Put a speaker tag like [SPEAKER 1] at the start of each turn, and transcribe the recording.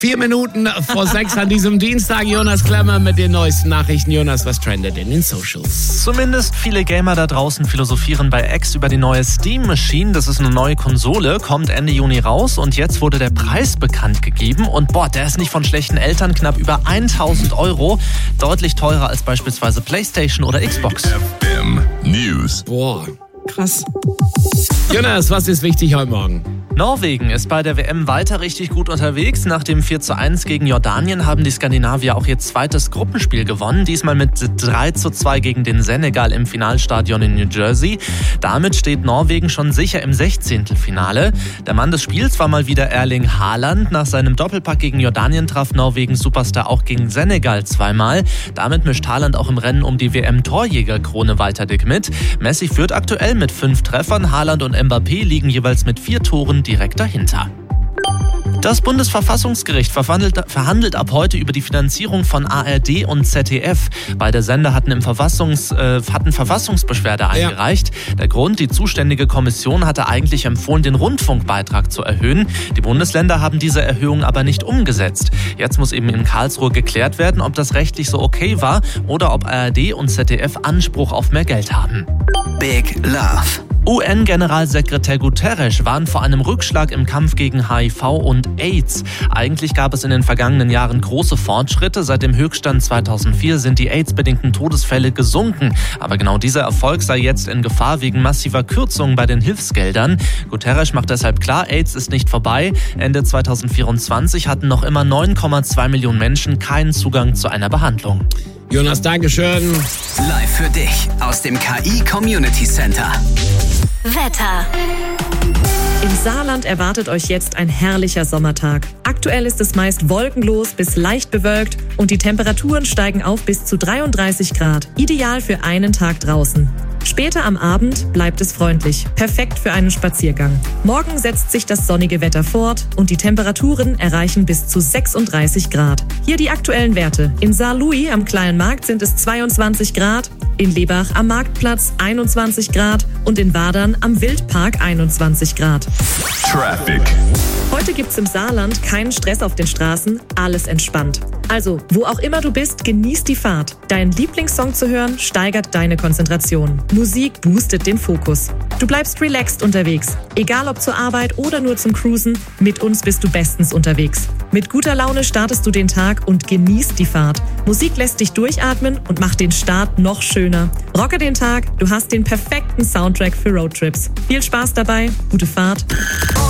[SPEAKER 1] 4 Minuten vor 6 an diesem Dienstag. Jonas Klemmer mit den neuesten Nachrichten. Jonas, was trendet in den Socials?
[SPEAKER 2] Zumindest viele Gamer da draußen philosophieren bei X über die neue Steam Machine. Das ist eine neue Konsole, kommt Ende Juni raus und jetzt wurde der Preis bekannt gegeben. Und der ist nicht von schlechten Eltern, knapp über 1.000 €. Deutlich teurer als beispielsweise PlayStation oder Xbox.
[SPEAKER 3] FM News.
[SPEAKER 1] Krass. Jonas, was ist wichtig heute Morgen?
[SPEAKER 2] Norwegen ist bei der WM weiter richtig gut unterwegs. Nach dem 4:1 gegen Jordanien haben die Skandinavier auch ihr zweites Gruppenspiel gewonnen. Diesmal mit 3:2 gegen den Senegal im Finalstadion in New Jersey. Damit steht Norwegen schon sicher im 16. Der Mann des Spiels war mal wieder Erling Haaland. Nach seinem Doppelpack gegen Jordanien traf Norwegens Superstar auch gegen Senegal zweimal. Damit mischt Haaland auch im Rennen um die WM-Torjägerkrone weiter dick mit. Messi führt aktuell mit 5 Treffern. Haaland und Mbappé liegen jeweils mit 4 Toren direkt dahinter. Das Bundesverfassungsgericht verhandelt ab heute über die Finanzierung von ARD und ZDF. Beide Sender hatten Verfassungsbeschwerde eingereicht. Ja. Der Grund, die zuständige Kommission hatte eigentlich empfohlen, den Rundfunkbeitrag zu erhöhen. Die Bundesländer haben diese Erhöhung aber nicht umgesetzt. Jetzt muss eben in Karlsruhe geklärt werden, ob das rechtlich so okay war oder ob ARD und ZDF Anspruch auf mehr Geld haben.
[SPEAKER 4] Big Love.
[SPEAKER 2] UN-Generalsekretär Guterres warnt vor einem Rückschlag im Kampf gegen HIV und AIDS. Eigentlich gab es in den vergangenen Jahren große Fortschritte. Seit dem Höchststand 2004 sind die AIDS-bedingten Todesfälle gesunken. Aber genau dieser Erfolg sei jetzt in Gefahr wegen massiver Kürzungen bei den Hilfsgeldern. Guterres macht deshalb klar, AIDS ist nicht vorbei. Ende 2024 hatten noch immer 9,2 Millionen Menschen keinen Zugang zu einer Behandlung.
[SPEAKER 1] Jonas, Dankeschön.
[SPEAKER 4] Live für dich aus dem KI Community Center.
[SPEAKER 5] Wetter.
[SPEAKER 6] Im Saarland erwartet euch jetzt ein herrlicher Sommertag. Aktuell ist es meist wolkenlos bis leicht bewölkt und die Temperaturen steigen auf bis zu 33 Grad. Ideal für einen Tag draußen. Später am Abend bleibt es freundlich, perfekt für einen Spaziergang. Morgen setzt sich das sonnige Wetter fort und die Temperaturen erreichen bis zu 36 Grad. Hier die aktuellen Werte. In Saarlouis am Kleinen Markt sind es 22 Grad, in Lebach am Marktplatz 21 Grad und in Wadern am Wildpark 21 Grad.
[SPEAKER 3] Traffic.
[SPEAKER 6] Heute gibt's im Saarland keinen Stress auf den Straßen, alles entspannt. Also, wo auch immer du bist, genieß die Fahrt. Deinen Lieblingssong zu hören, steigert deine Konzentration. Musik boostet den Fokus. Du bleibst relaxed unterwegs. Egal ob zur Arbeit oder nur zum Cruisen, mit uns bist du bestens unterwegs. Mit guter Laune startest du den Tag und genießt die Fahrt. Musik lässt dich durchatmen und macht den Start noch schöner. Rocke den Tag, du hast den perfekten Soundtrack für Roadtrips. Viel Spaß dabei, gute Fahrt.